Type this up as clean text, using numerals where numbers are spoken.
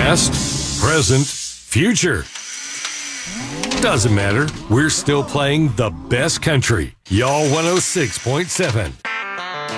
Past, present, future. Doesn't matter. We're still playing the best country. Y'all 106.7.